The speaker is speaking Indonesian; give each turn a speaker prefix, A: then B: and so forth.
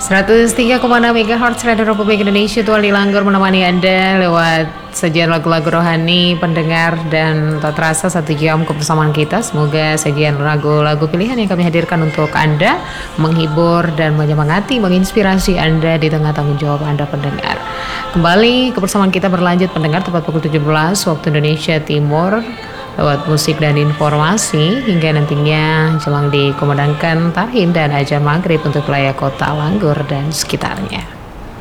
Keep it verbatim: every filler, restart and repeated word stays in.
A: seratus tiga koma enam megahertz Radio Republik Indonesia, Tuali Langgur menemani Anda lewat sajian lagu-lagu rohani pendengar, dan tak terasa satu jam kebersamaan kita. Semoga sajian lagu-lagu pilihan yang kami hadirkan untuk Anda menghibur dan menyemangati, menginspirasi Anda di tengah tanggung jawab Anda pendengar. Kembali kebersamaan kita berlanjut pendengar, tepat pukul tujuh belas waktu Indonesia Timur, lewat musik dan informasi hingga nantinya jelang dikumandangkan tarhim dan ajan maghrib untuk wilayah kota Langgur dan sekitarnya.